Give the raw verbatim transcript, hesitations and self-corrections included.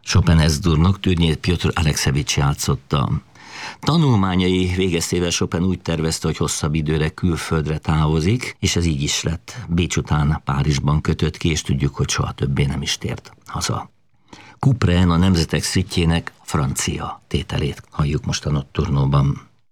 Chopin Esdurnak Türnyér Pjotr Alexevics játszotta. Tanulmányai végeztével Chopin úgy tervezte, hogy hosszabb időre külföldre távozik, és ez így is lett. Bécs után Párizsban kötött ki, és tudjuk, hogy soha többé nem is tért haza. Couperin a Nemzetek szüttjének francia tételét halljuk most a Nocturnóban.